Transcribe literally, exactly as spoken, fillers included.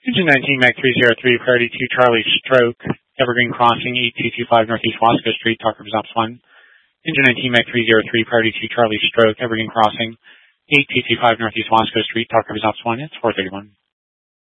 Engine nineteen Mac three zero three, priority two Charlie Stroke, Evergreen Crossing, eight two two five Northeast Wasco Street, Talk Rivers Ops one. Engine nineteen Mac three zero three, priority two Charlie Stroke, Evergreen Crossing, eight two two five Northeast Wasco Street, Talk Rivers Ops one. It's four thirty-one.